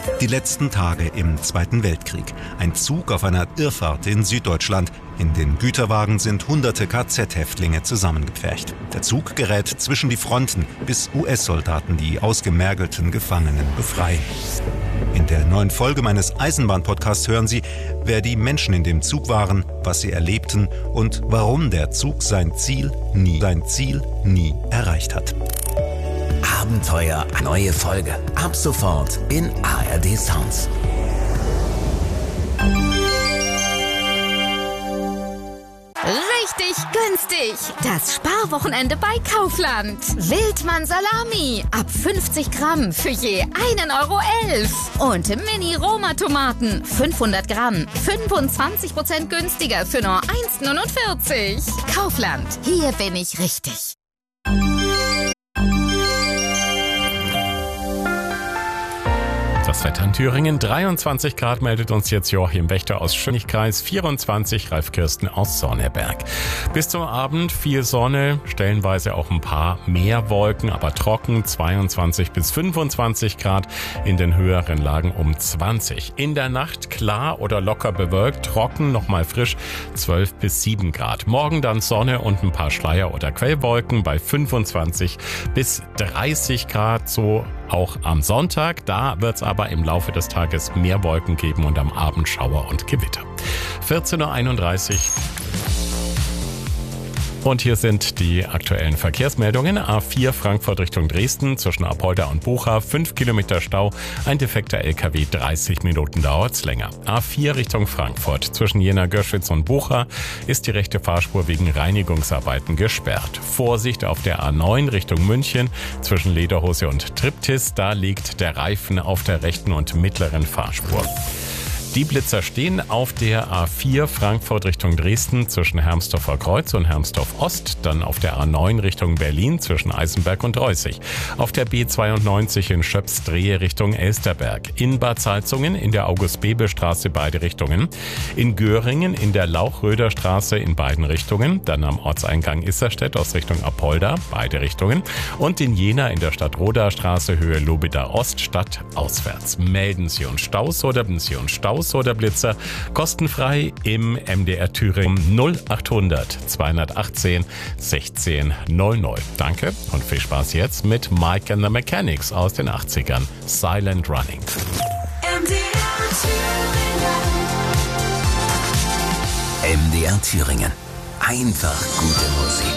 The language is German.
Die letzten Tage im Zweiten Weltkrieg. Ein Zug auf einer Irrfahrt in Süddeutschland. In den Güterwagen sind hunderte KZ-Häftlinge zusammengepfercht. Der Zug gerät zwischen die Fronten, bis US-Soldaten die ausgemergelten Gefangenen befreien. In der neuen Folge meines Eisenbahn-Podcasts hören Sie, wer die Menschen in dem Zug waren, was sie erlebten und warum der Zug sein Ziel nie erreicht hat. Abenteuer, neue Folge. Ab sofort in ARD Sounds. Richtig günstig. Das Sparwochenende bei Kaufland. Wildmann Salami. Ab 50 Gramm für je 1,11 €. Und Mini-Roma-Tomaten. 500 Gramm. 25% günstiger für nur 1,49 €. Kaufland. Hier bin ich richtig. Das Wetter in Thüringen, 23 Grad meldet uns jetzt Joachim Wächter aus Schönigkreis, 24 Ralf Kirsten aus Sonneberg. Bis zum Abend viel Sonne, stellenweise auch ein paar mehr Wolken, aber trocken, 22 bis 25 Grad, in den höheren Lagen um 20. In der Nacht klar oder locker bewölkt, trocken, nochmal frisch, 12 bis 7 Grad. Morgen dann Sonne und ein paar Schleier- oder Quellwolken bei 25 bis 30 Grad, so auch am Sonntag. Da wird es aber im Laufe des Tages mehr Wolken geben und am Abend Schauer und Gewitter. 14:31 Uhr. Und hier sind die aktuellen Verkehrsmeldungen. A4 Frankfurt Richtung Dresden zwischen Apolda und Bucha, 5 Kilometer Stau, ein defekter LKW, 30 Minuten dauert's länger. A4 Richtung Frankfurt zwischen Jena-Görschwitz und Bucha ist die rechte Fahrspur wegen Reinigungsarbeiten gesperrt. Vorsicht auf der A9 Richtung München zwischen Lederhose und Triptis, da liegt der Reifen auf der rechten und mittleren Fahrspur. Die Blitzer stehen auf der A4 Frankfurt Richtung Dresden zwischen Hermsdorfer Kreuz und Hermsdorf Ost, dann auf der A9 Richtung Berlin zwischen Eisenberg und Reußig, auf der B92 in Schöps-Drehe Richtung Elsterberg, in Bad Salzungen in der August-Bebel-Straße beide Richtungen, in Göringen in der Lauchröder Straße in beiden Richtungen, dann am Ortseingang Isserstedt aus Richtung Apolda beide Richtungen und in Jena in der Stadtroder Straße Höhe Lobeda Ost stadtauswärts. Melden Sie uns Staus oder Blitzer kostenfrei im MDR Thüringen 0800 218 1600. Danke und viel Spaß jetzt mit Mike and the Mechanics aus den 80ern. Silent Running. MDR Thüringen. Einfach gute Musik.